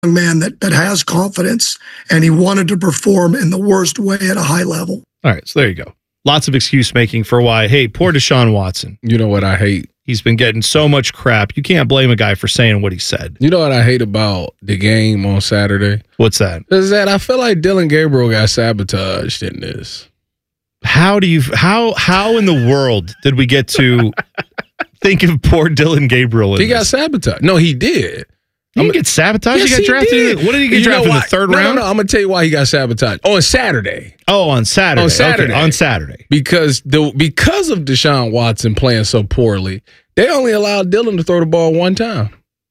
man that has confidence, and he wanted to perform in the worst way at a high level. All right, so there you go. Lots of excuse making for why, hey, poor Deshaun Watson. You know what I hate? He's been getting so much crap. You can't blame a guy for saying what he said. You know what I hate about the game on Saturday? What's that? Is that I feel like Dillon Gabriel got sabotaged in this. How in the world did we get to think of poor Dillon Gabriel? He got sabotaged. No, he did. He didn't get sabotaged? Yes, he got drafted? What did he get drafted in the third round? No, I'm going to tell you why he got sabotaged. On Saturday. Oh, on Saturday. Okay, on Saturday. Because of Deshaun Watson playing so poorly, they only allowed Dillon to throw the ball one time.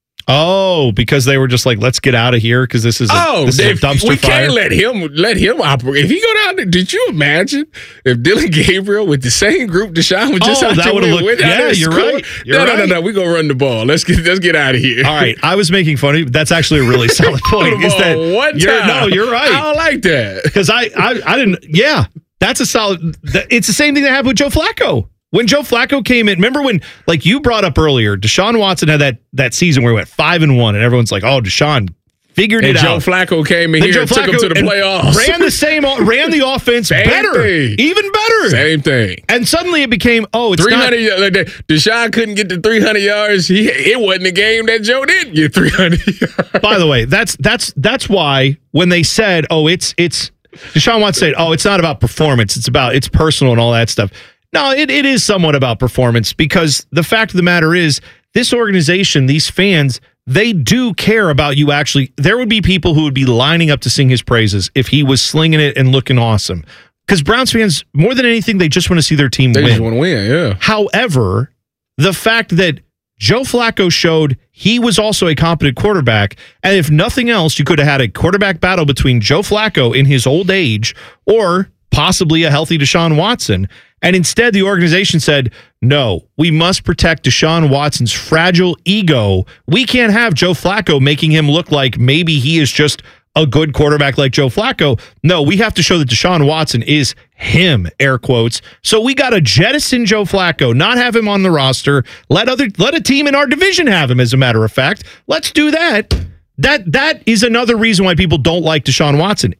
Oh, because they were just like, let's get out of here because this is a dumpster fire. We can't let him operate. If he go down there, did you imagine if Dillon Gabriel with the same group Deshaun was just out there with? Yeah, you're right. No. We gonna run the ball. Let's get out of here. All right, I was making fun of you. That's actually a really solid point. Is that one time? No, you're right. I don't like that because I didn't. Yeah, that's a solid. It's the same thing that happened with Joe Flacco. When Joe Flacco came in, remember when, like you brought up earlier, Deshaun Watson had that season where he went 5-1, and everyone's like, "Oh, Deshaun figured it out." Joe Flacco came in here and took him to the playoffs, ran the offense better, even better, same thing. And suddenly it became, it's 300. Deshaun couldn't get to 300 yards. It wasn't a game that Joe didn't get 300 yards. By the way, that's why when they said, it's Deshaun Watson said, it's not about performance, it's personal and all that stuff. No, it is somewhat about performance because the fact of the matter is this organization, these fans, they do care about you actually. There would be people who would be lining up to sing his praises if he was slinging it and looking awesome. Because Browns fans, more than anything, they just want to see their team win. They just want to win, yeah. However, the fact that Joe Flacco showed he was also a competent quarterback, and if nothing else, you could have had a quarterback battle between Joe Flacco in his old age or possibly a healthy Deshaun Watson. And instead, the organization said, no, we must protect Deshaun Watson's fragile ego. We can't have Joe Flacco making him look like maybe he is just a good quarterback like Joe Flacco. No, we have to show that Deshaun Watson is him, air quotes. So we got to jettison Joe Flacco, not have him on the roster. Let a team in our division have him, as a matter of fact. Let's do that. That is another reason why people don't like Deshaun Watson.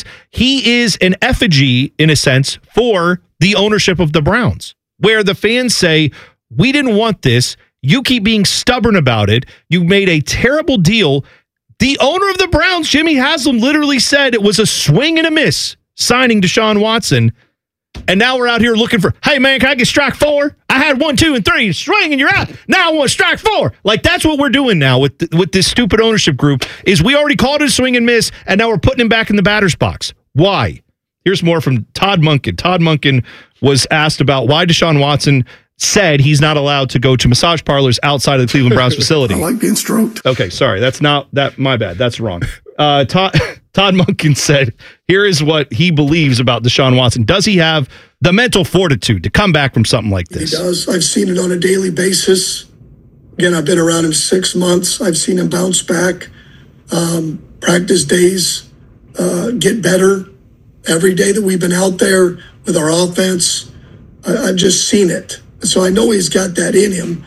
He is an effigy, in a sense, for the ownership of the Browns, where the fans say, we didn't want this. You keep being stubborn about it. You made a terrible deal. The owner of the Browns, Jimmy Haslam, literally said it was a swing and a miss signing Deshaun Watson. And now we're out here looking for, hey, man, can I get strike 4? I had 1, 2, and 3. Swing and you're out. Now I want strike 4. Like, that's what we're doing now with this stupid ownership group is we already called it a swing and miss, and now we're putting him back in the batter's box. Why? Here's more from Todd Monken. Todd Monken was asked about why Deshaun Watson said he's not allowed to go to massage parlors outside of the Cleveland Browns facility. I like being stroked. Okay, sorry. That's not that. My bad. That's wrong. Todd Monken said, here is what he believes about Deshaun Watson. Does he have the mental fortitude to come back from something like this? He does. I've seen it on a daily basis. Again, I've been around him 6 months. I've seen him bounce back. Practice days get better. Every day that we've been out there with our offense, I've just seen it. So I know he's got that in him.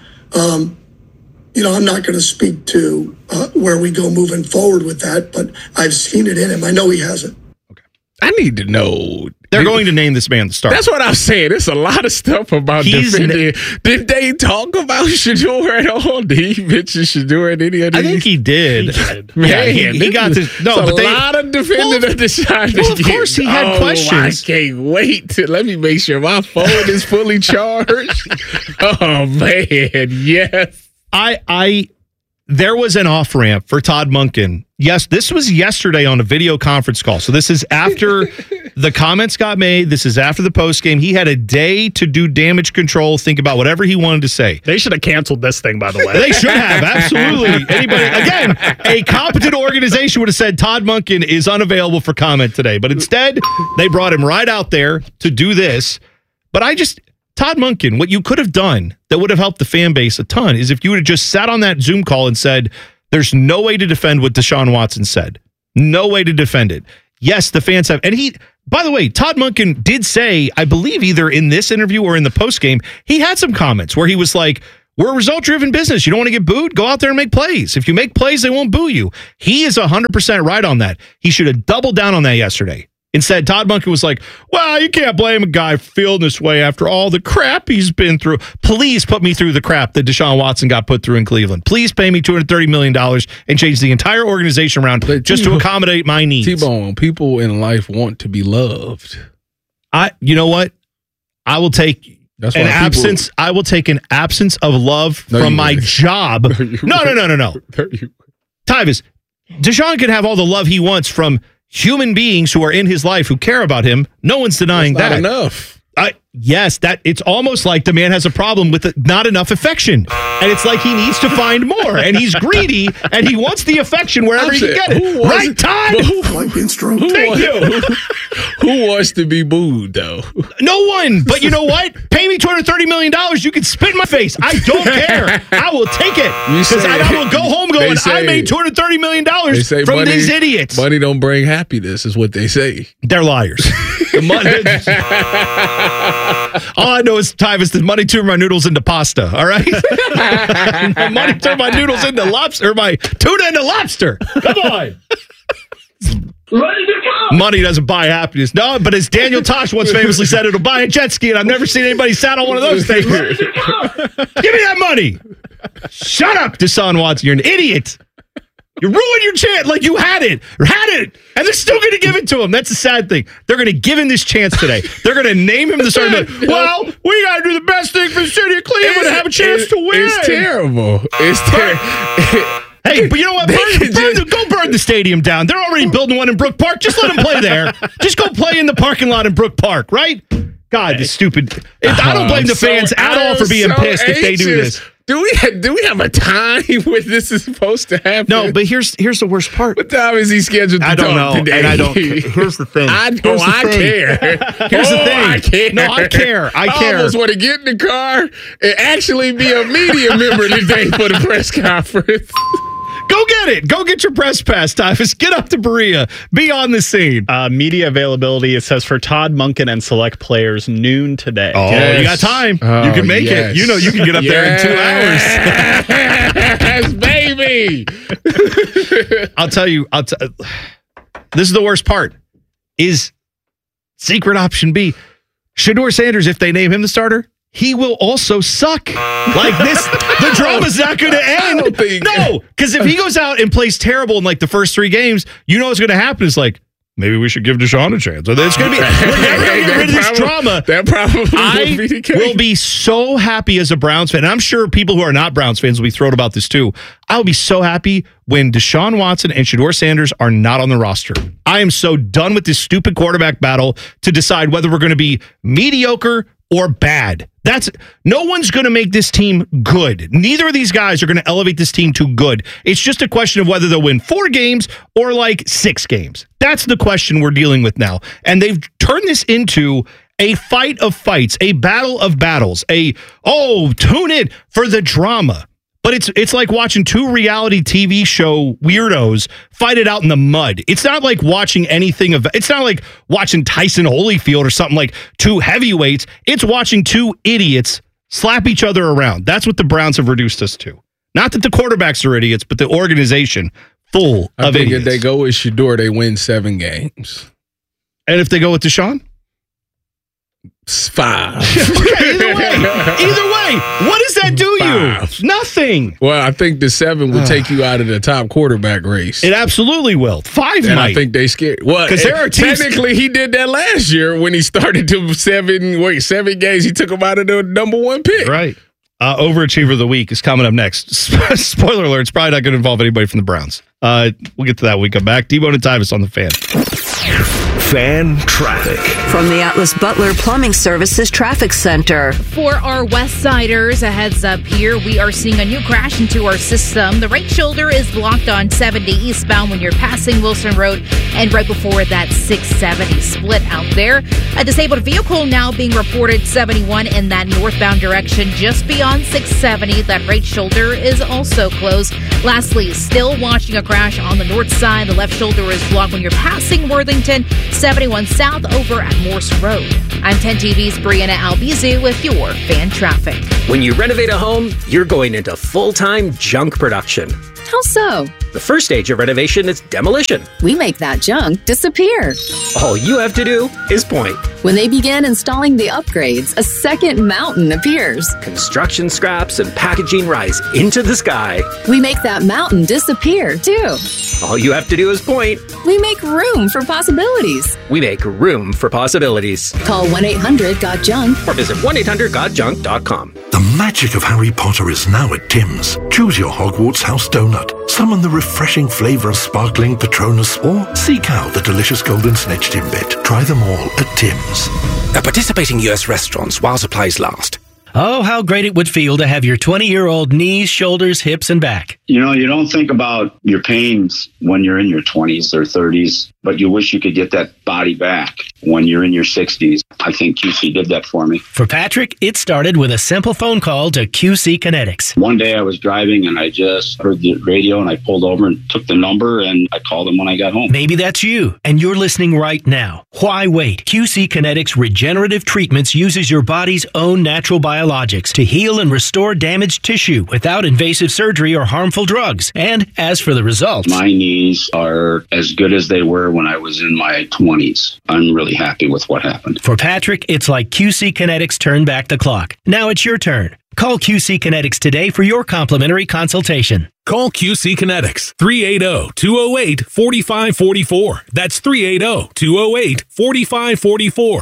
I'm not going to speak to where we go moving forward with that, but I've seen it in him. I know he has it. Okay. I need to know. They're going to name this man the starter. That's what I'm saying. There's a lot of stuff about defending. Did they talk about Shedeur at all? Did he mention Shedeur at any of these? I think he did. Man, he got this. No, but a lot of defending of the shot. Well, of course he had questions. I can't wait let me make sure my phone is fully charged. Oh man, yes. There was an off-ramp for Todd Monken. Yes, this was yesterday on a video conference call. So this is after the comments got made. This is after the postgame. He had a day to do damage control, think about whatever he wanted to say. They should have canceled this thing, by the way. They should have, absolutely. Again, a competent organization would have said Todd Monken is unavailable for comment today. But instead, they brought him right out there to do this. But Todd Monken, what you could have done that would have helped the fan base a ton is if you would have just sat on that Zoom call and said, there's no way to defend what Deshaun Watson said. No way to defend it. Yes, the fans have. And by the way, Todd Monken did say, I believe either in this interview or in the postgame, he had some comments where he was like, We're a result-driven business. You don't want to get booed? Go out there and make plays. If you make plays, they won't boo you. He is 100% right on that. He should have doubled down on that yesterday. Instead, Todd Monken was like, well, you can't blame a guy feeling this way after all the crap he's been through. Please put me through the crap that Deshaun Watson got put through in Cleveland. Please pay me $230 million and change the entire organization around just to accommodate my needs. T-Bone, people in life want to be loved. You know what? I will take I will take an absence of love from my job. No. Tyvis, Deshaun can have all the love he wants from human beings who are in his life who care about him. No one's denying that. Not enough. Yes, that it's almost like the man has a problem with not enough affection. And it's like he needs to find more. And he's greedy and he wants the affection wherever he can get it. Right, Todd? Like being strong. Thank you. Who wants to be booed, though? No one. But you know what? Pay me $230 million. You can spit in my face. I don't care. I will take it. Because I will go home going, I made $230 million from these idiots. Money don't bring happiness is what they say. They're liars. All I know is, Tyvis, the money turned my noodles into pasta, all right? The money turned my noodles into lobster, or my tuna into lobster. Come on. Ready to go. Money doesn't buy happiness. No, but as Daniel Tosh once famously said, it'll buy a jet ski, and I've never seen anybody sat on one of those things. Ready to go. Give me that money. Shut up, Deshaun Watson. You're an idiot. You ruined your chance like you had it, and they're still going to give it to him. That's the sad thing. They're going to give him this chance today. They're going to name him the starter. Well, we got to do the best thing for the city of Cleveland to have a chance to win. It's terrible. It's terrible. Hey, but you know what? Go burn the stadium down. They're already building one in Brook Park. Just let them play there. Just go play in the parking lot in Brook Park, right? God, this stupid. I don't blame the fans at all for being pissed if they do this. Do we have a time when this is supposed to happen? No, but here's the worst part. What time is he scheduled to I don't know, today? and I don't. Here's the thing. I care. Here's the thing. I care. No, I care. I I almost want to get in the car and actually be a media member today for the press conference. Go get it. Go get your press pass, Tyvis. Get up to Berea. Be on the scene. Media availability, it says for Todd Monken and select players, noon today. Oh, Yes. you got time. Oh, you can make it. You know you can get up there in 2 hours. Yes, baby. I'll tell you. This is the worst part. Is secret option B. Shedeur Sanders, if they name him the starter, he will also suck. Like this, the drama's not going to end. No, because if he goes out and plays terrible in like the first 3 games, you know what's going to happen is like, maybe we should give Deshaun a chance. It's going to be, we're never going to get rid of this drama. That probably I will be the case. will be so happy as a Browns fan. And I'm sure people who are not Browns fans will be thrilled about this too. I'll be so happy when Deshaun Watson and Shedeur Sanders are not on the roster. I am so done with this stupid quarterback battle to decide whether we're going to be mediocre or bad. No one's going to make this team good. Neither of these guys are going to elevate this team to good. It's just a question of whether they'll win 4 games or like 6 games. That's the question we're dealing with now. And they've turned this into a fight of fights, a battle of battles, tune in for the drama. But it's like watching 2 reality TV show weirdos fight it out in the mud. It's not like watching it's not like watching Tyson Holyfield or something like 2 heavyweights. It's watching 2 idiots slap each other around. That's what the Browns have reduced us to. Not that the quarterbacks are idiots, but the organization full of idiots. If they go with Shedeur, they win 7 games. And if they go with Deshaun? 5. Okay, either way, what does that do 5. you? Nothing. Well, I think the 7 will take you out of the top quarterback race. It absolutely will. 5 and might. I think they scared. Well, because there are teams. Technically, he did that last year when he started to 7 games. He took him out of the number 1 pick. Right. Overachiever of the week is coming up next. Spoiler alert, it's probably not going to involve anybody from the Browns. We'll get to that when we come back. T-Bone and Tyvis on the Fan. Fan traffic. From the Atlas Butler Plumbing Services Traffic Center. For our West Siders, a heads up here. We are seeing a new crash into our system. The right shoulder is blocked on 70 eastbound when you're passing Wilson Road, and right before that 670 split out there. A disabled vehicle now being reported 71 in that northbound direction just beyond 670. That right shoulder is also closed. Lastly, still watching a crash on the north side. The left shoulder is blocked when you're passing Worthington. 71 South over at Morse Road. I'm 10 TV's Brianna Albizu with your fan traffic. When you renovate a home, you're going into full-time junk production. How so? The first stage of renovation is demolition. We make that junk disappear. All you have to do is point. When they begin installing the upgrades, a second mountain appears. Construction scraps and packaging rise into the sky. We make that mountain disappear, too. All you have to do is point. We make room for possibilities. We make room for possibilities. Call 1-800-GOT-JUNK or visit 1-800-GOT-JUNK.com. The magic of Harry Potter is now at Tim's. Choose your Hogwarts house donut, summon the refreshing flavour of sparkling Patronus, or seek out the delicious golden snitch Timbit. Try them all at Tim's. At participating US restaurants while supplies last. Oh, how great it would feel to have your 20-year-old knees, shoulders, hips, and back. You know, you don't think about your pains when you're in your 20s or 30s, but you wish you could get that body back when you're in your 60s. I think QC did that for me. For Patrick, it started with a simple phone call to QC Kinetics. One day I was driving and I just heard the radio and I pulled over and took the number and I called them when I got home. Maybe that's you and you're listening right now. Why wait? QC Kinetics Regenerative Treatments uses your body's own natural biologics to heal and restore damaged tissue without invasive surgery or harmful drugs. And as for the results, my knees are as good as they were when I was in my 20s. I'm really happy with what happened. For Patrick, it's like QC Kinetics turned back the clock. Now it's your turn. Call QC Kinetics today for your complimentary consultation. Call QC Kinetics, 380-208-4544. That's 380-208-4544.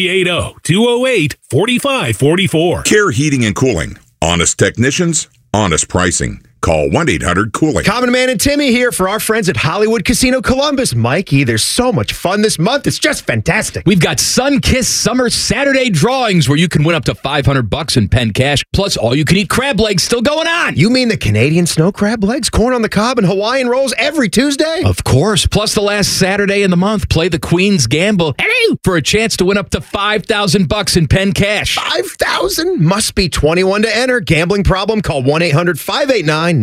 380-208-4544. Care Heating and Cooling. Honest technicians, honest pricing. Call 1-800-COOLING. Common Man and Timmy here for our friends at Hollywood Casino Columbus. Mikey, there's so much fun this month. It's just fantastic. We've got Sun-Kissed Summer Saturday drawings where you can win up to $500 in pen cash, plus all-you-can-eat crab legs still going on. You mean the Canadian snow crab legs, corn on the cob, and Hawaiian rolls every Tuesday? Of course. Plus the last Saturday in the month, play the Queen's Gamble for a chance to win up to $5,000 in pen cash. $5,000? Must be 21 to enter. Gambling problem? Call 1-800-589-9966.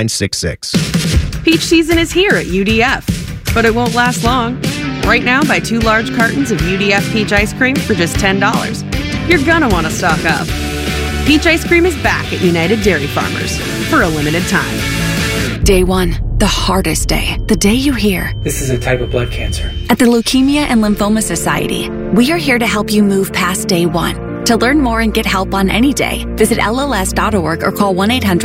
Peach season is here at UDF, but it won't last long. Right now, buy 2 large cartons of UDF peach ice cream for just $10. You're gonna want to stock up. Peach ice cream is back at United Dairy Farmers for a limited time. Day 1, the hardest day. The day you hear, "This is a type of blood cancer." At the Leukemia and Lymphoma Society, we are here to help you move past day 1. To learn more and get help on any day, visit LLS.org or call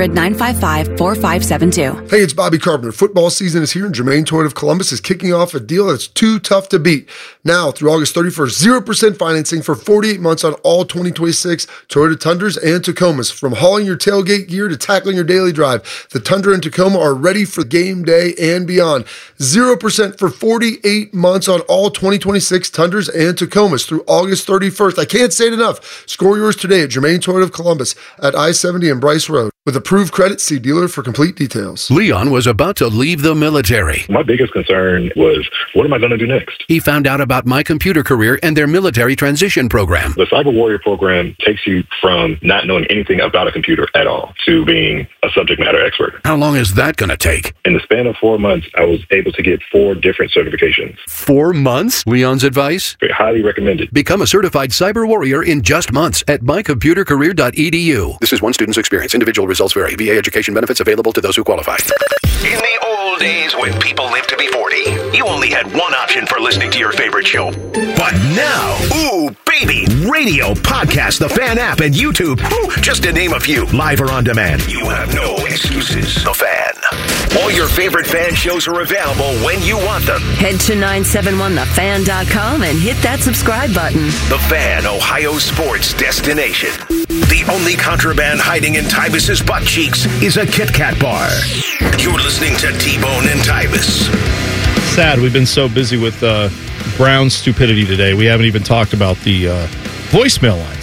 1-800-955-4572. Hey, it's Bobby Carpenter. Football season is here and Germain Toyota of Columbus is kicking off a deal that's too tough to beat. Now, through August 31st, 0% financing for 48 months on all 2026 Toyota Tundras and Tacomas. From hauling your tailgate gear to tackling your daily drive, the Tundra and Tacoma are ready for game day and beyond. 0% for 48 months on all 2026 Tundras and Tacomas through August 31st. I can't say it enough. Score yours today at Germain Toyota of Columbus at I-70 and Bryce Road. With approved credit, see dealer for complete details. Leon was about to leave the military. My biggest concern was, what am I going to do next? He found out about My Computer Career and their military transition program. The Cyber Warrior program takes you from not knowing anything about a computer at all to being a subject matter expert. How long is that going to take? In the span of 4 months, I was able to get 4 different certifications. 4 months? Leon's advice? Highly recommended. Become a certified cyber warrior in just months at mycomputercareer.edu. This is one student's experience. Individual results vary. VA education benefits available to those who qualify. In the old days when people lived to be 40, you only had one option for listening to your favorite show. But now, ooh, baby, radio, podcast, the Fan app, and YouTube, just to name a few, live or on demand. You have no excuses. The Fan. All your favorite Fan shows are available when you want them. Head to 971thefan.com and hit that subscribe button. The Fan, Ohio sports destination. The only contraband hiding in Tybus's butt cheeks is a Kit Kat bar. You're listening to T-Bone and Tybus. Sad, we've been so busy with Brown stupidity today. We haven't even talked about the voicemail line.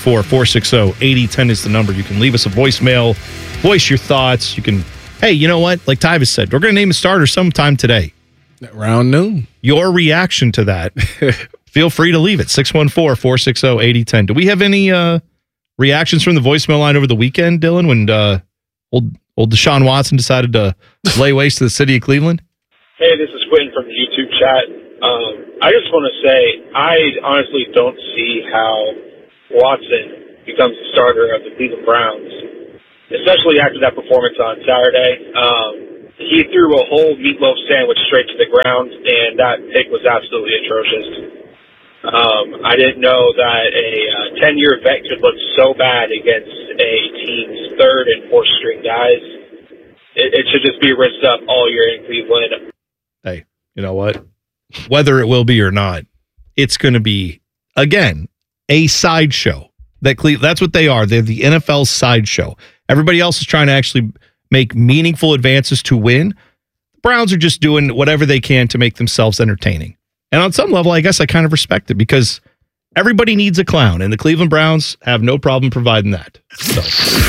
614-460-8010 is the number. You can leave us a voicemail, voice your thoughts. You can, hey, you know what? Like Tybus said, we're going to name a starter sometime today. Around noon. Your reaction to that, feel free to leave it. 614-460-8010. Do we have any reactions from the voicemail line over the weekend, Dylan, when old Deshaun Watson decided to lay waste to the city of Cleveland? Hey, this is Quinn from the YouTube chat. I just want to say I honestly don't see how Watson becomes the starter of the Cleveland Browns, especially after that performance on Saturday. He threw a whole meatloaf sandwich straight to the ground, and that pick was absolutely atrocious. I didn't know that a 10-year vet could look so bad against a team's third and fourth string guys. It should just be rinsed up all year in Cleveland. Hey, you know what? Whether it will be or not, it's going to be, again, a sideshow. That's what they are. They're the NFL sideshow. Everybody else is trying to actually make meaningful advances to win. The Browns are just doing whatever they can to make themselves entertaining. And on some level, I guess I kind of respect it because everybody needs a clown, and the Cleveland Browns have no problem providing that. So.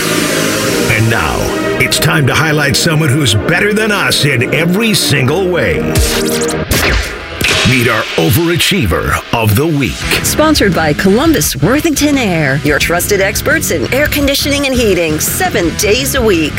And now, it's time to highlight someone who's better than us in every single way. Meet our overachiever of the week. Sponsored by Columbus Worthington Air, your trusted experts in air conditioning and heating 7 days a week.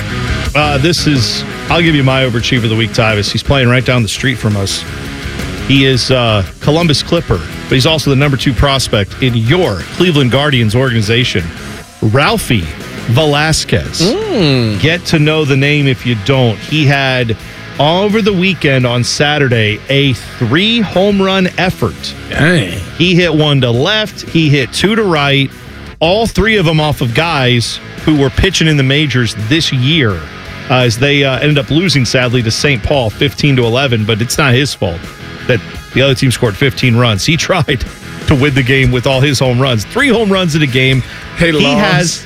I'll give you my overachiever of the week, Tyvis. He's playing right down the street from us. He is Columbus Clipper, but he's also the number 2 prospect in your Cleveland Guardians organization, Ralphie Velasquez. Get to know the name if you don't. He had, over the weekend on Saturday, a 3-home run effort. Dang. He hit 1 to left. He hit 2 to right. All 3 of them off of guys who were pitching in the majors this year as they ended up losing, sadly, to St. Paul 15-11, but it's not his fault that the other team scored 15 runs. He tried to win the game with all his home runs. 3 home runs in a game. They lost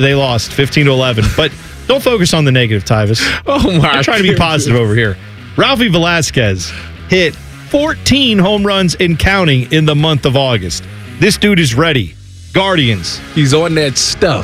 15-11. But don't focus on the negative, Tyvis. I'm trying to be positive over here. Ralphie Velasquez hit 14 home runs and counting in the month of August. This dude is ready. Guardians. He's on that stuff.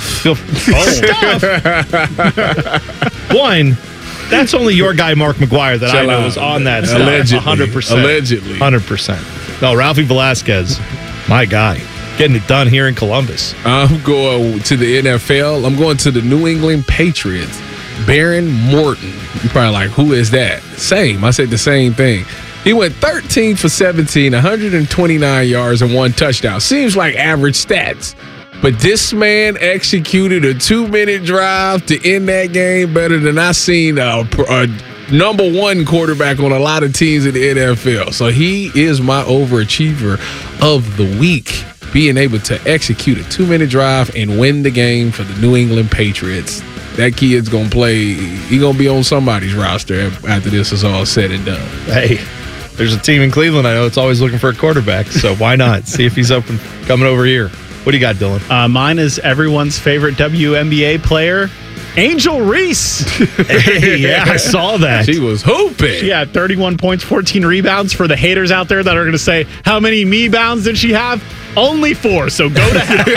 Stuff. One, that's only your guy, Mark McGuire, that I know was on that stuff. Allegedly. 100%. Allegedly. 100%. No, Ralphie Velasquez, my guy. Getting it done here in Columbus. I'm going to the NFL. I'm going to the New England Patriots. Baron Morton. You're probably like, who is that? Same. I said the same thing. He went 13 for 17, 129 yards, and 1 touchdown. Seems like average stats. But this man executed a 2-minute drive to end that game better than I seen a number 1 quarterback on a lot of teams in the NFL. So he is my overachiever of the week, being able to execute a 2-minute drive and win the game for the New England Patriots. That kid's going to play. He's going to be on somebody's roster after this is all said and done. Hey, there's a team in Cleveland I know it's always looking for a quarterback, so why not? See if he's open coming over here. What do you got, Dylan? Mine is everyone's favorite WNBA player, Angel Reese. Hey, yeah, I saw that. She was hooping. She had 31 points, 14 rebounds. For the haters out there that are going to say, how many me-bounds did she have? Only 4, so go to hell.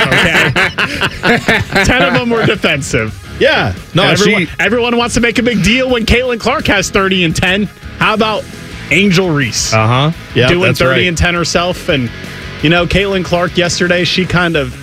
Okay? 10 of them were defensive. Yeah. No, everyone wants to make a big deal when Caitlin Clark has 30 and 10. How about Angel Reese? Yeah, doing 30 and 10 herself. And, you know, Caitlin Clark yesterday, she kind of,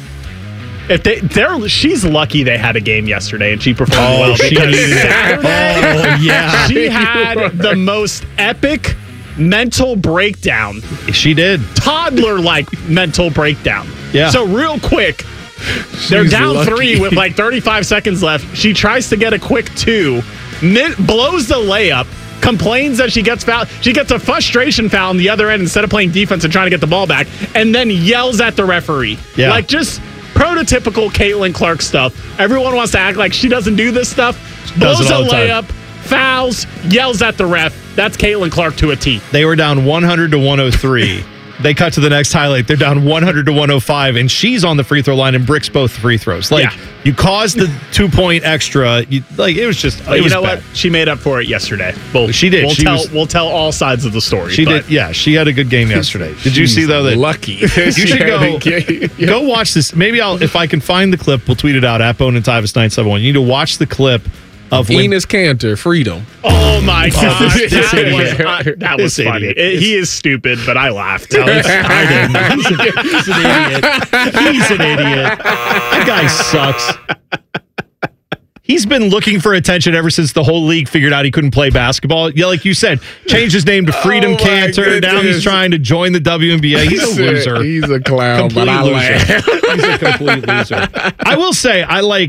she's lucky they had a game yesterday and she performed well. Because Saturday, she had the most epic mental breakdown. She did. Toddler-like mental breakdown. Yeah. So real quick, they're down lucky. 3 with like 35 seconds left. She tries to get a quick 2, blows the layup, complains that she gets fouled. She gets a frustration foul on the other end instead of playing defense and trying to get the ball back, and then yells at the referee. Yeah. Like just prototypical Caitlin Clark stuff. Everyone wants to act like she doesn't do this stuff. Blows a layup, fouls, yells at the ref. That's Caitlin Clark to a T. They were down 100-103. They cut to the next highlight. They're down 100-105, and she's on the free throw line and bricks both free throws. Like, you caused the 2-point extra. It was just. You know what? She made up for it yesterday. She did. We'll tell all sides of the story. She did. Yeah, she had a good game yesterday. Did you see though that? Lucky. You should go watch this. Maybe if I can find the clip, we'll tweet it out at Bone and Tyvis 971. You need to watch the clip of Enes Kanter, Freedom. Oh my God, that was funny. He is stupid, but I laughed. I didn't. He's an idiot. He's an idiot. That guy sucks. He's been looking for attention ever since the whole league figured out he couldn't play basketball. Yeah, like you said, changed his name to Freedom Cantor. Now he's trying to join the WNBA. He's a loser. He's a clown, but I laugh. He's a complete loser. I will say,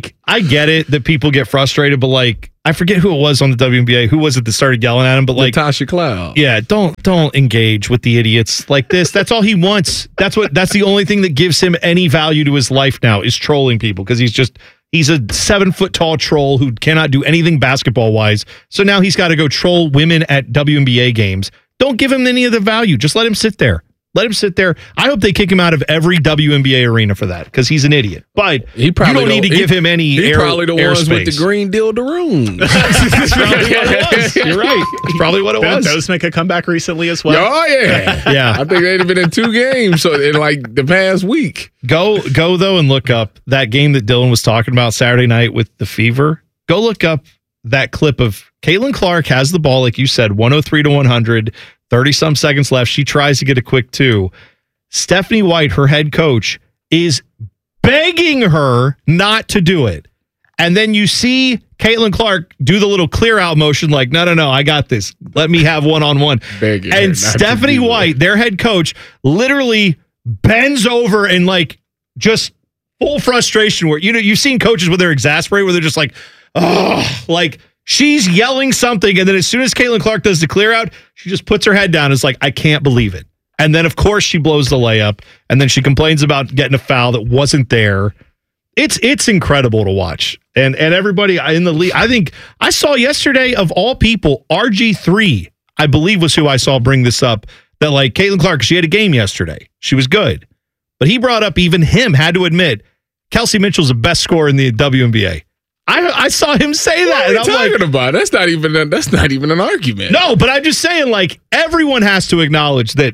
I get it that people get frustrated, but like, I forget who it was on the WNBA. Who was it that started yelling at him? But like Natasha Cloud. Yeah, don't engage with the idiots like this. That's all he wants. That's the only thing that gives him any value to his life now is trolling people because he's a 7-foot tall troll who cannot do anything basketball wise. So now he's got to go troll women at WNBA games. Don't give him any of the value. Just let him sit there. Let him sit there. I hope they kick him out of every WNBA arena for that because he's an idiot. But you don't need to give him any He probably the ones with the green dildaroon. That's probably what it was. You're right. That's probably what it was. Did those make a comeback recently as well? Oh, yeah. Yeah. I think they've been in 2 games in like the past week. Go though and look up that game that Dylan was talking about Saturday night with the Fever. Go look up that clip of Caitlin Clark has the ball, like you said, 103 to 100. 30-some seconds left. She tries to get a quick 2. Stephanie White, her head coach, is begging her not to do it. And then you see Caitlin Clark do the little clear out motion like, no, I got this. Let me have one-on-one. And Stephanie White, their head coach, literally bends over and like just full frustration where, you've seen coaches when they're exasperated, where they're just like, oh, like, she's yelling something, and then as soon as Caitlin Clark does the clear out, she just puts her head down and is like, I can't believe it. And then, of course, she blows the layup, and then she complains about getting a foul that wasn't there. It's incredible to watch. And everybody in the league, I think I saw yesterday, of all people, RG3, I believe was who I saw bring this up, that like Caitlin Clark, she had a game yesterday. She was good. But he brought up, even him had to admit, Kelsey Mitchell's the best scorer in the WNBA. I saw him say that. What are you talking about? That's not even an argument. No, but I'm just saying, like, everyone has to acknowledge that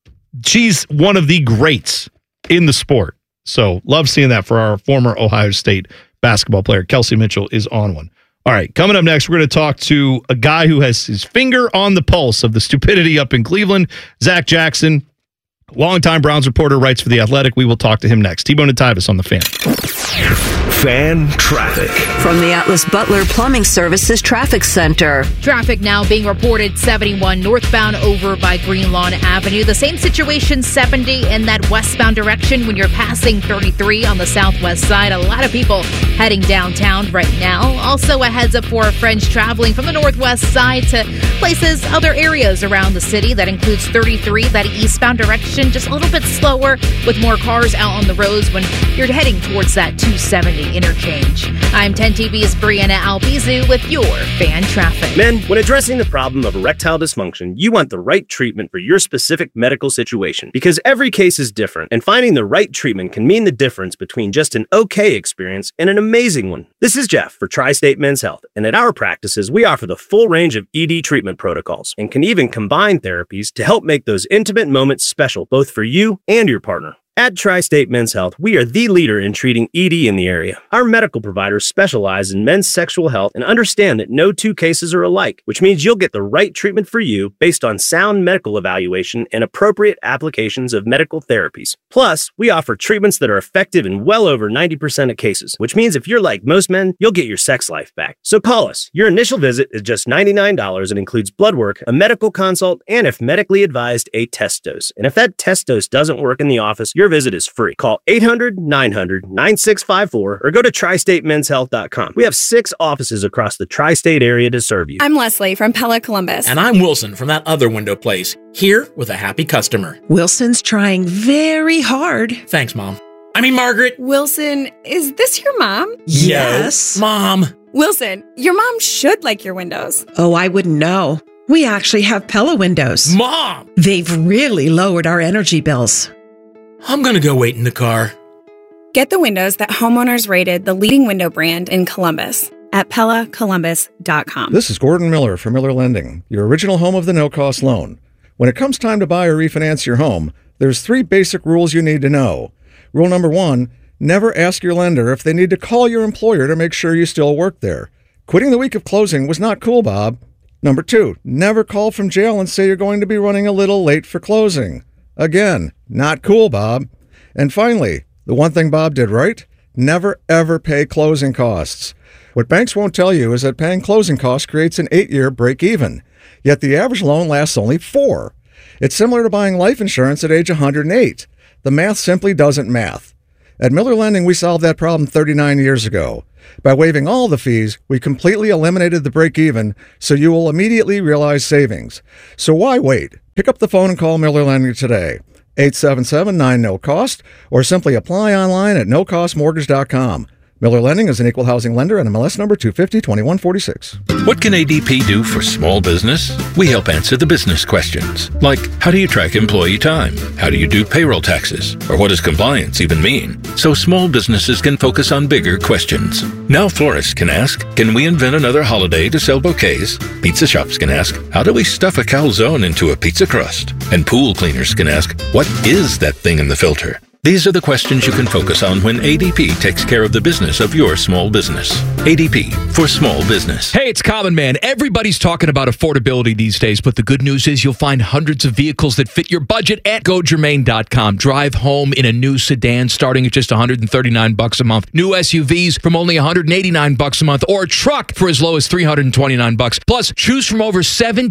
she's one of the greats in the sport. So love seeing that for our former Ohio State basketball player. Kelsey Mitchell is on one. All right, coming up next, we're going to talk to a guy who has his finger on the pulse of the stupidity up in Cleveland, Zach Jackson, longtime Browns reporter, writes for The Athletic. We will talk to him next. T-Bone and Tyvis on the Fan. Fan traffic. From the Atlas Butler Plumbing Services Traffic Center. Traffic now being reported 71 northbound over by Green Lawn Avenue. The same situation 70 in that westbound direction when you're passing 33 on the southwest side. A lot of people heading downtown right now. Also a heads up for our friends traveling from the northwest side to places, other areas around the city. That includes 33, that eastbound direction, just a little bit slower with more cars out on the roads when you're heading towards that 270 interchange. I'm 10 TV's Brianna Albizu with your Fan Traffic. Men, when addressing the problem of erectile dysfunction, you want the right treatment for your specific medical situation because every case is different, and finding the right treatment can mean the difference between just an okay experience and an amazing one. This is Jeff for Tri-State Men's Health, and at our practices, we offer the full range of ED treatment protocols and can even combine therapies to help make those intimate moments special both for you and your partner. At Tri-State Men's Health, we are the leader in treating ED in the area. Our medical providers specialize in men's sexual health and understand that no 2 cases are alike, which means you'll get the right treatment for you based on sound medical evaluation and appropriate applications of medical therapies. Plus, we offer treatments that are effective in well over 90% of cases, which means if you're like most men, you'll get your sex life back. So call us. Your initial visit is just $99 and includes blood work, a medical consult, and if medically advised, a test dose. And if that test dose doesn't work in the office, your visit is free. Call 800-900-9654 or go to tristatemenshealth.com. We have 6 offices across the tri-state area to serve you. I'm Leslie from Pella Columbus. And I'm Wilson from that other window place, here with a happy customer. Wilson's trying very hard. Thanks, Mom. I mean, Margaret. Wilson, is this your mom? Yes. Mom. Wilson, your mom should like your windows. Oh, I wouldn't know. We actually have Pella windows. Mom! They've really lowered our energy bills. I'm going to go wait in the car. Get the windows that homeowners rated the leading window brand in Columbus at PellaColumbus.com. This is Gordon Miller from Miller Lending, your original home of the no-cost loan. When it comes time to buy or refinance your home, there's 3 basic rules you need to know. Rule number 1, never ask your lender if they need to call your employer to make sure you still work there. Quitting the week of closing was not cool, Bob. Number 2, never call from jail and say you're going to be running a little late for closing. Again, not cool, Bob. And finally, the one thing Bob did right, never ever pay closing costs. What banks won't tell you is that paying closing costs creates an 8-year break-even, yet the average loan lasts only 4. It's similar to buying life insurance at age 108. The math simply doesn't math. At Miller Lending, we solved that problem 39 years ago. By waiving all the fees, we completely eliminated the break-even, so you will immediately realize savings. So why wait? Pick up the phone and call Miller Lending today. 877-9-NO-COST, or simply apply online at nocostmortgage.com. Miller Lending is an equal housing lender and MLS number 250-2146. What can ADP do for small business? We help answer the business questions, like how do you track employee time? How do you do payroll taxes? Or what does compliance even mean? So small businesses can focus on bigger questions. Now florists can ask, can we invent another holiday to sell bouquets? Pizza shops can ask, how do we stuff a calzone into a pizza crust? And pool cleaners can ask, what is that thing in the filter? These are the questions you can focus on when ADP takes care of the business of your small business. ADP for small business. Hey, it's Common Man. Everybody's talking about affordability these days, but the good news is you'll find hundreds of vehicles that fit your budget at GoGermain.com. Drive home in a new sedan starting at just $139 a month. New SUVs from only $189 a month, or a truck for as low as $329. Plus, choose from over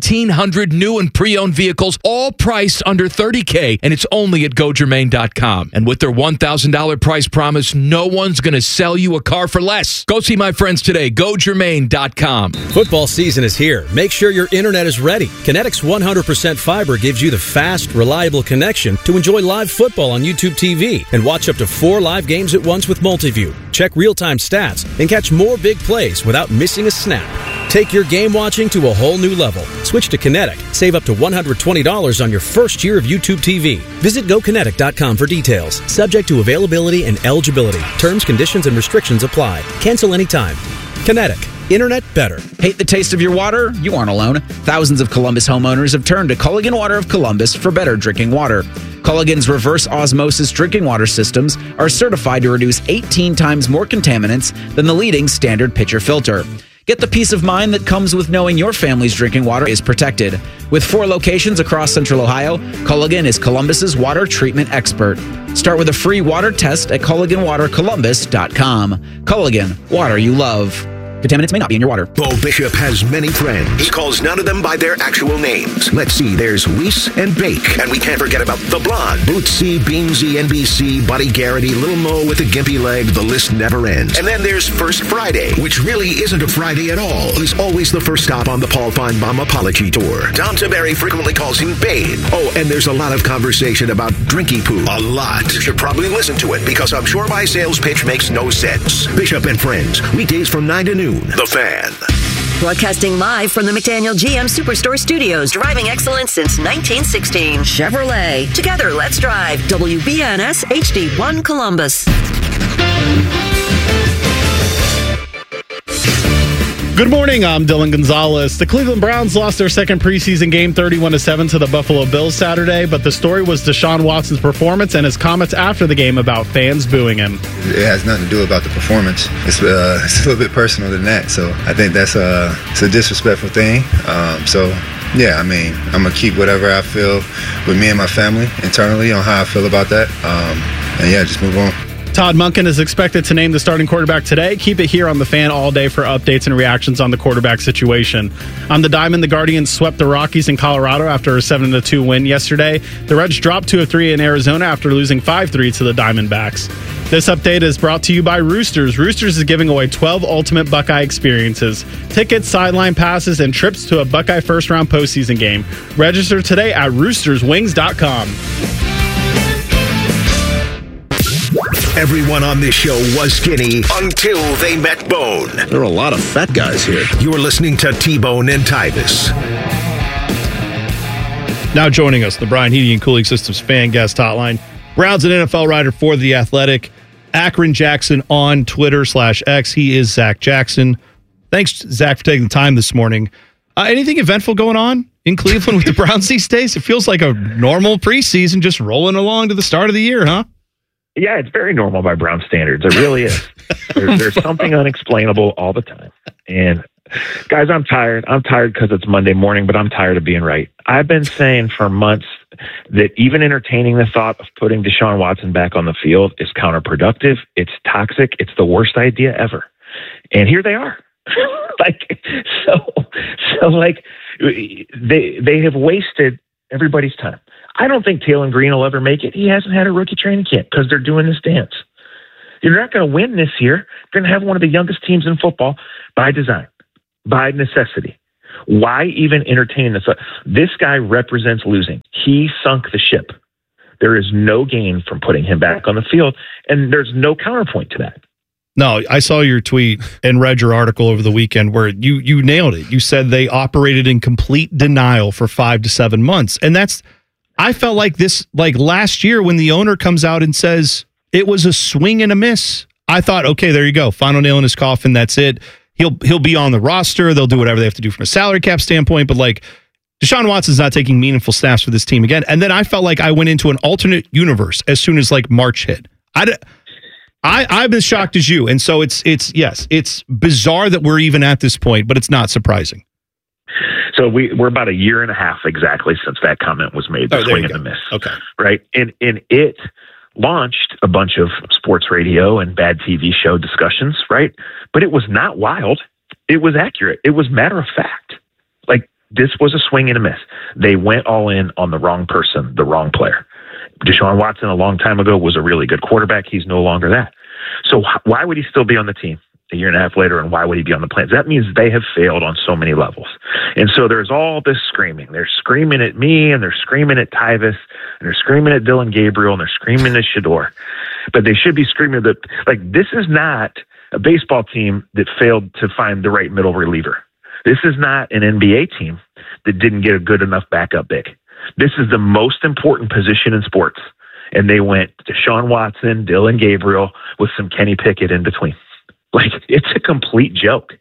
1,700 new and pre-owned vehicles, all priced under $30K, and it's only at GoGermain.com. And with their $1,000 price promise, no one's going to sell you a car for less. Go see my friends today. GoGermain.com. Football season is here. Make sure your internet is ready. Kinetic's 100% fiber gives you the fast, reliable connection to enjoy live football on YouTube TV and watch up to 4 live games at once with Multiview. Check real-time stats and catch more big plays without missing a snap. Take your game watching to a whole new level. Switch to Kinetic. Save up to $120 on your first year of YouTube TV. Visit GoKinetic.com for details. Subject to availability and eligibility. Terms, conditions, and restrictions apply. Cancel anytime. Kinetic. Internet better. Hate the taste of your water? You aren't alone. Thousands of Columbus homeowners have turned to Culligan Water of Columbus for better drinking water. Culligan's reverse osmosis drinking water systems are certified to reduce 18 times more contaminants than the leading standard pitcher filter. Get the peace of mind that comes with knowing your family's drinking water is protected. With 4 locations across Central Ohio, Culligan is Columbus's water treatment expert. Start with a free water test at CulliganWaterColumbus.com. Culligan, water you love. Contaminants may not be in your water. Bo Bishop has many friends. He calls none of them by their actual names. Let's see, there's Weiss and Bake. And we can't forget about the Blonde. Bootsy, Beansy, NBC, Buddy Garrity, Little Mo with a gimpy leg. The list never ends. And then there's First Friday, which really isn't a Friday at all. He's always the first stop on the Paul Feinbaum apology tour. Tom Tiberi frequently calls him Babe. Oh, and there's a lot of conversation about drinky poo. A lot. You should probably listen to it because I'm sure my sales pitch makes no sense. Bishop and Friends, weekdays from 9 to noon. The Fan. Broadcasting live from the McDaniel GM Superstore Studios, driving excellence since 1916. Chevrolet. Together, let's drive. WBNS HD1 Columbus. Good morning, I'm Dylan Gonzalez. The Cleveland Browns lost their second preseason game 31-7 to the Buffalo Bills Saturday, but the story was Deshaun Watson's performance and his comments after the game about fans booing him. It has nothing to do about the performance. It's a little bit personal than that, so I think that's it's a disrespectful thing. Yeah, I mean, I'm going to keep whatever I feel with me and my family internally on how I feel about that, and yeah, just move on. Todd Monken is expected to name the starting quarterback today. Keep it here on The Fan all day for updates and reactions on the quarterback situation. On the diamond, the Guardians swept the Rockies in Colorado after a 7-2 win yesterday. The Reds dropped 2-3 in Arizona after losing 5-3 to the Diamondbacks. This update is brought to you by Roosters. Roosters is giving away 12 ultimate Buckeye experiences, tickets, sideline passes, and trips to a Buckeye first-round postseason game. Register today at roosterswings.com. Everyone on this show was skinny until they met Bone. There are a lot of fat guys here. You're listening to T-Bone and Tyvis. Now joining us, the Brian Heating and Cooling Systems fan guest hotline. Browns and NFL writer for The Athletic, Akron Jackson on Twitter/X. He is Zach Jackson. Thanks, Zach, for taking the time this morning. Anything eventful going on in Cleveland with the Browns these days? It feels like a normal preseason just rolling along to the start of the year, huh? Yeah, it's very normal by Brown standards. It really is. There's something unexplainable all the time. And guys, I'm tired. I'm tired because it's Monday morning, but I'm tired of being right. I've been saying for months that even entertaining the thought of putting Deshaun Watson back on the field is counterproductive. It's toxic. It's the worst idea ever. And here they are. They have wasted everybody's time. I don't think Taylor Green will ever make it. He hasn't had a rookie training camp because they're doing this dance. You're not going to win this year. You're going to have one of the youngest teams in football by design, by necessity. Why even entertain this? This guy represents losing. He sunk the ship. There is no gain from putting him back on the field, and there's no counterpoint to that. No, I saw your tweet and read your article over the weekend where you nailed it. You said they operated in complete denial for 5 to 7 months. And I felt like this, like last year when the owner comes out and says it was a swing and a miss. I thought, okay, there you go. Final nail in his coffin. That's it. He'll be on the roster. They'll do whatever they have to do from a salary cap standpoint. But like Deshaun Watson's not taking meaningful snaps for this team again. And then I felt like I went into an alternate universe as soon as like March hit. I've been shocked as you. And so it's bizarre that we're even at this point, but it's not surprising. So we're about a year and a half exactly since that comment was made, the swing and the miss. Okay. Right. And it launched a bunch of sports radio and bad TV show discussions, right? But it was not wild. It was accurate. It was matter of fact. Like, this was a swing and a miss. They went all in on the wrong person, the wrong player. Deshaun Watson a long time ago was a really good quarterback. He's no longer that. So why would he still be on the team a year and a half later, and why would he be on the Plans? That means they have failed on so many levels. And so there's all this screaming. They're screaming at me, and they're screaming at Tyvis, and they're screaming at Dylan Gabriel, and they're screaming at Shedeur. But they should be screaming that, like, this is not a baseball team that failed to find the right middle reliever. This is not an NBA team that didn't get a good enough backup big. This is the most important position in sports. And they went Deshaun Watson, Dylan Gabriel, with some Kenny Pickett in between. Like, it's a complete joke.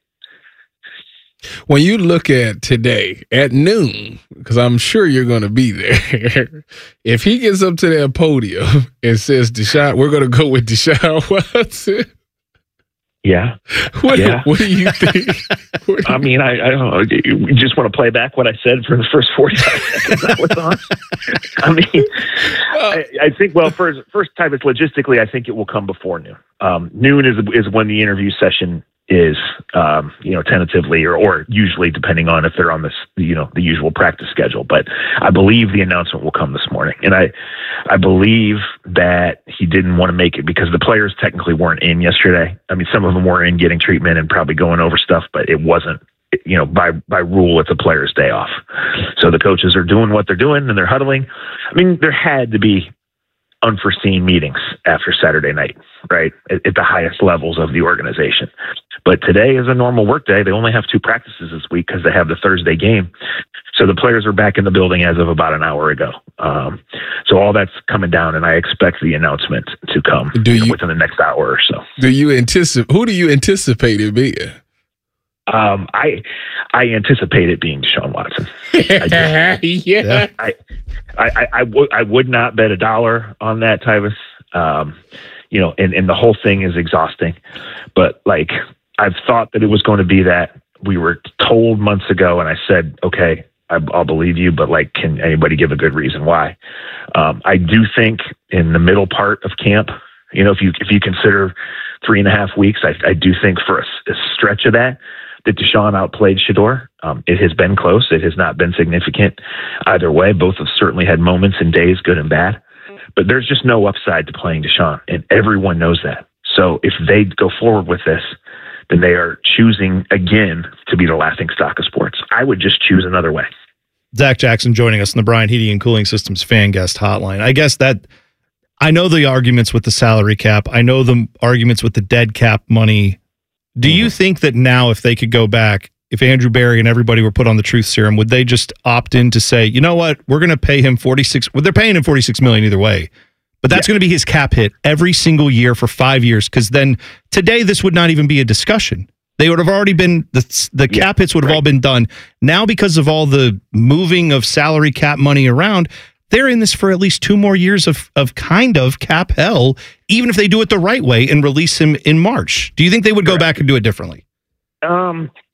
When you look at today at noon, because I'm sure you're going to be there, if he gets up to that podium and says, we're going to go with Deshaun Watson. Yeah. What do you think? I mean, I don't know. You just want to play back what I said for the first 45 seconds that was on? I mean, I think, well, first time it's logistically, I think it will come before noon. Noon is when the interview session is, tentatively or usually, depending on if they're on this, the usual practice schedule. But I believe the announcement will come this morning. And I believe that he didn't want to make it because the players technically weren't in yesterday. I mean, some of them were in getting treatment and probably going over stuff, but it wasn't, by rule, it's a player's day off. So the coaches are doing what they're doing and they're huddling. I mean, there had to be unforeseen meetings after Saturday night, right? At the highest levels of the organization. But today is a normal work day. They only have 2 practices this week because they have the Thursday game. So the players are back in the building as of about an hour ago. So all that's coming down, and I expect the announcement to come within the next hour or so. Who do you anticipate it being? I anticipate it being Deshaun Watson. I would not bet $1 on that, Tyvis. And the whole thing is exhausting. But like, I've thought that it was going to be that. We were told months ago, and I said, okay, I'll believe you, but like, can anybody give a good reason why? I do think in the middle part of camp, if you consider 3.5 weeks, I do think for a stretch of that Deshaun outplayed Shedeur. It has been close. It has not been significant either way. Both have certainly had moments and days, good and bad. But there's just no upside to playing Deshaun, and everyone knows that. So if they go forward with this, then they are choosing again to be the laughingstock of sports. I would just choose another way. Zach Jackson joining us on the Brian Heating and Cooling Systems fan guest hotline. I guess that I know the arguments with the salary cap. I know the arguments with the dead cap money. Do you think that now, if they could go back, if Andrew Berry and everybody were put on the truth serum, would they just opt in to say, you know what, we're going to pay him they're paying him $46 million either way, but that's going to be his cap hit every single year for 5 years. Because then today, this would not even be a discussion. They would have already been, the cap hits would have all been done. Now, because of all the moving of salary cap money around, they're in this for at least 2 more years of kind of cap hell, even if they do it the right way and release him in March. Do you think they would go back and do it differently?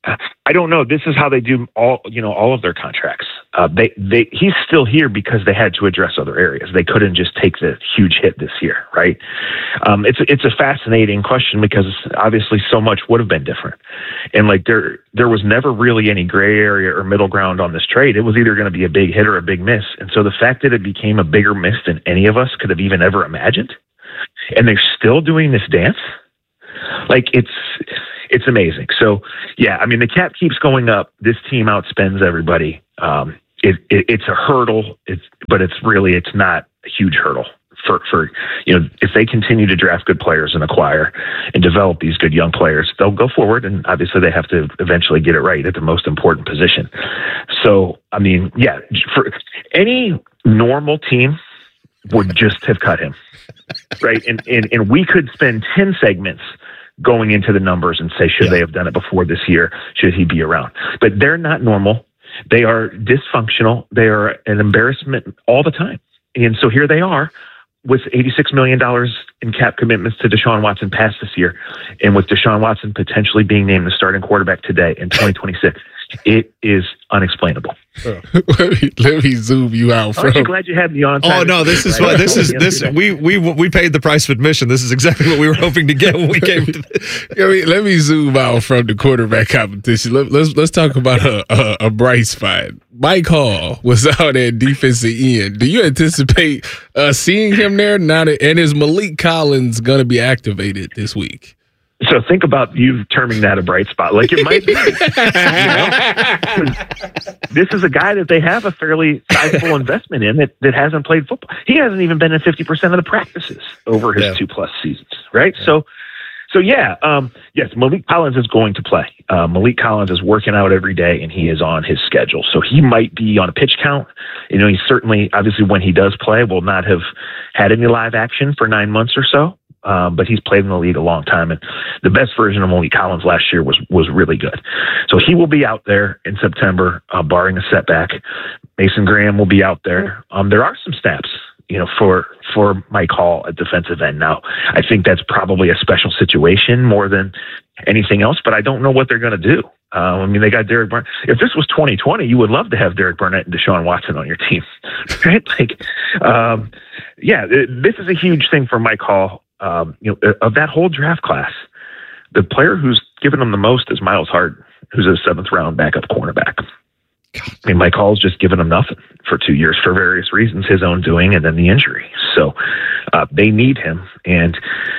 I don't know. This is how they do all of their contracts. He's still here because they had to address other areas. They couldn't just take the huge hit this year, right? It's a fascinating question because obviously so much would have been different, and like there was never really any gray area or middle ground on this trade. It was either going to be a big hit or a big miss, and so the fact that it became a bigger miss than any of us could have even ever imagined, and they're still doing this dance, like it's amazing. So, yeah, I mean, the cap keeps going up. This team outspends everybody. It's a hurdle, but it's not a huge hurdle for if they continue to draft good players and acquire and develop these good young players, they'll go forward. And obviously they have to eventually get it right at the most important position. So, I mean, yeah, for any normal team would just have cut him, right? And we could spend 10 segments going into the numbers and say, should they have done it before this year? Should he be around? But they're not normal. They are dysfunctional. They are an embarrassment all the time. And so here they are with $86 million in cap commitments to Deshaun Watson past this year. And with Deshaun Watson potentially being named the starting quarterback today in 2026, it is unexplainable. Let me zoom you out. Aren't you glad you had me on? Oh no, this is what this is. We paid the price of admission. This is exactly what we were hoping to get when we came to this. Let me zoom out from the quarterback competition. Let's talk about a bright spot. Mike Hall was out at defensive end. Do you anticipate seeing him there now? And is Malik Collins going to be activated this week? So think about you terming that a bright spot. Like it might be. This is a guy that they have a fairly sizable investment in that hasn't played football. He hasn't even been in 50% of the practices over his 2+ seasons, right? Yeah. So yes, Malik Collins is going to play. Malik Collins is working out every day, and he is on his schedule. So he might be on a pitch count. He certainly, obviously, when he does play, will not have had any live action for 9 months or so. But he's played in the league a long time, and the best version of Malik Collins last year was really good. So he will be out there in September, barring a setback. Mason Graham will be out there. There are some snaps, for Mike Hall at defensive end. Now, I think that's probably a special situation more than anything else, but I don't know what they're going to do. They got Derek Burnett. If this was 2020, you would love to have Derek Burnett and Deshaun Watson on your team, right? This is a huge thing for Mike Hall. Of that whole draft class, the player who's given them the most is Miles Hart, who's a 7th round backup cornerback. I mean, Mike Hall's just given him nothing for 2 years for various reasons, his own doing, and then the injury. So they need him. And,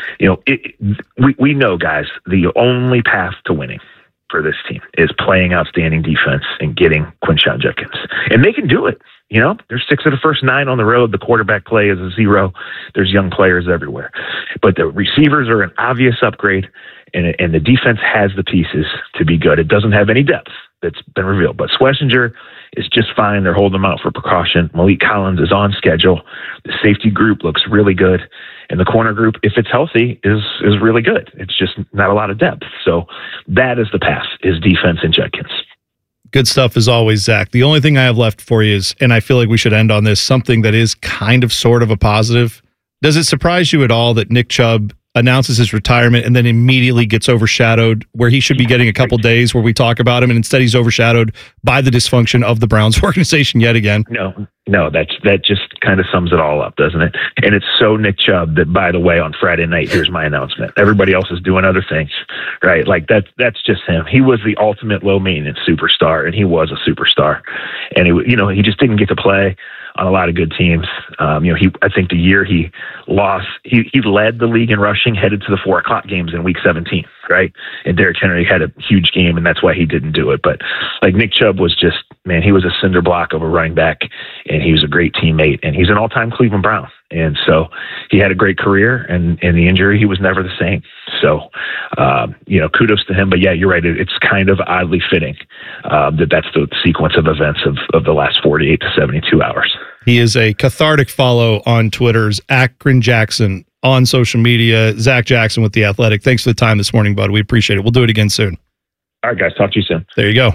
we know, guys, the only path to winning for this team is playing outstanding defense and getting Quinshon Judkins. And they can do it. There's 6 of the first 9 on the road. The quarterback play is a 0. There's young players everywhere. But the receivers are an obvious upgrade, and the defense has the pieces to be good. It doesn't have any depth that's been revealed. But Schlesinger is just fine. They're holding him out for precaution. Malik Collins is on schedule. The safety group looks really good. And the corner group, if it's healthy, is really good. It's just not a lot of depth. So that is the path, is defense and Judkins. Good stuff as always, Zach. The only thing I have left for you is, and I feel like we should end on this, something that is kind of sort of a positive. Does it surprise you at all that Nick Chubb announces his retirement and then immediately gets overshadowed, where he should be getting a couple days where we talk about him, and instead he's overshadowed by the dysfunction of the Browns organization yet again? No, that just kind of sums it all up, doesn't it? And it's so Nick Chubb that, by the way, on Friday night, here's my announcement. Everybody else is doing other things, right? Like that's just him. He was the ultimate low maintenance superstar, and he was a superstar. And he just didn't get to play on a lot of good teams. I think the year he lost, he led the league in rushing, headed to the 4:00 games in week 17, right? And Derrick Henry had a huge game, and that's why he didn't do it. But like Nick Chubb was just, man, he was a cinder block of a running back, and he was a great teammate, and he's an all-time Cleveland Brown. And so he had a great career, and in the injury, he was never the same. So, kudos to him. But yeah, you're right. It's kind of oddly fitting that's the sequence of events of the last 48 to 72 hours. He is a cathartic follow on Twitter's Akron Jackson on social media. Zach Jackson with The Athletic. Thanks for the time this morning, bud. We appreciate it. We'll do it again soon. All right, guys. Talk to you soon. There you go.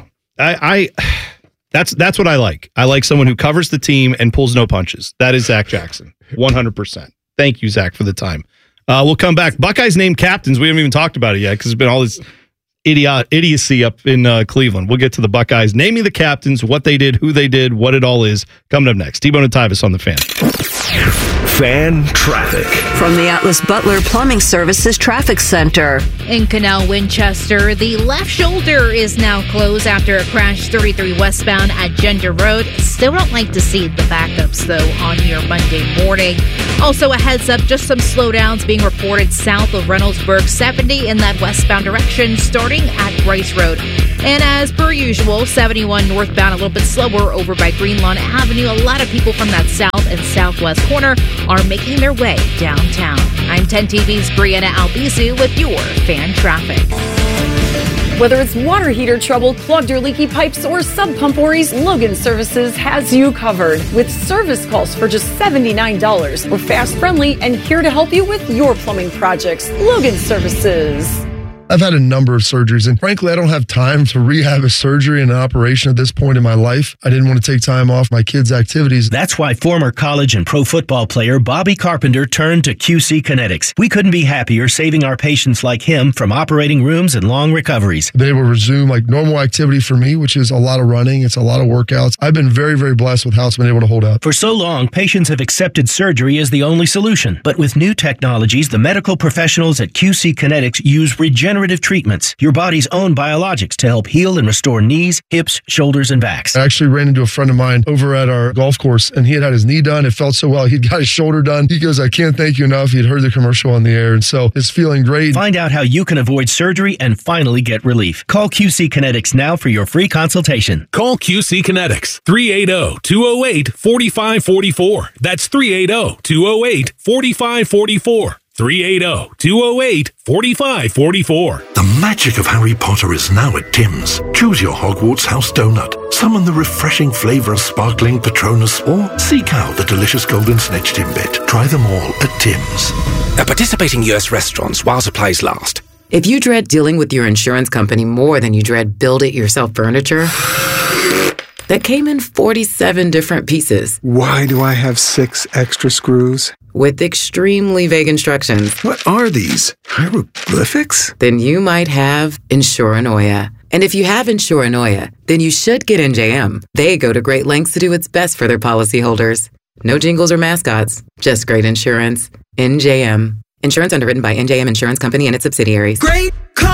That's what I like. I like someone who covers the team and pulls no punches. That is Zach Jackson, 100%. Thank you, Zach, for the time. We'll come back. Buckeyes named captains. We haven't even talked about it yet because there's been all this idiocy up in Cleveland. We'll get to the Buckeyes. Naming the captains, what they did, who they did, what it all is. Coming up next. T-Bone and Tyvis on the Fan. Fan traffic. From the Atlas Butler Plumbing Services Traffic Center. In Canal Winchester, the left shoulder is now closed after a crash 33 westbound at Gender Road. Still don't like to see the backups, though, on your Monday morning. Also, a heads up, just some slowdowns being reported south of Reynoldsburg 70 in that westbound direction, starting at Bryce Road. And as per usual, 71 northbound a little bit slower over by Greenlawn Avenue. A lot of people from that south and southwest corner are making their way downtown. I'm 10 TV's Brianna Albizu with your Fan Traffic. Whether it's water heater trouble, clogged or leaky pipes, or sub pump worries, Logan Services has you covered with service calls for just $79. We're fast, friendly, and here to help you with your plumbing projects. Logan Services. I've had a number of surgeries, and frankly, I don't have time to rehab a surgery and an operation at this point in my life. I didn't want to take time off my kids' activities. That's why former college and pro football player Bobby Carpenter turned to QC Kinetics. We couldn't be happier saving our patients like him from operating rooms and long recoveries. They will resume like normal activity for me, which is a lot of running. It's a lot of workouts. I've been very, very blessed with how it's been able to hold up. For so long, patients have accepted surgery as the only solution. But with new technologies, the medical professionals at QC Kinetics use regenerative treatments, your body's own biologics, to help heal and restore knees, hips, shoulders, and backs. I actually ran into a friend of mine over at our golf course, and he had his knee done. It felt so well. He'd got his shoulder done. He goes, I can't thank you enough. He'd heard the commercial on the air, and so it's feeling great. Find out how you can avoid surgery and finally get relief. Call QC Kinetics now for your free consultation. Call QC Kinetics, 380-208-4544. That's 380-208-4544. 380-208-4544. The magic of Harry Potter is now at Tim's. Choose your Hogwarts house donut, summon the refreshing flavour of sparkling Patronus, or seek out the delicious golden snitch Timbit. Try them all at Tim's. At participating US restaurants while supplies last. If you dread dealing with your insurance company more than you dread build-it-yourself furniture, that came in 47 different pieces. Why do I have 6 extra screws? With extremely vague instructions. What are these? Hieroglyphics? Then you might have Insuranoia. And if you have Insuranoia, then you should get NJM. They go to great lengths to do what's best for their policyholders. No jingles or mascots, just great insurance. NJM. Insurance underwritten by NJM Insurance Company and its subsidiaries. Great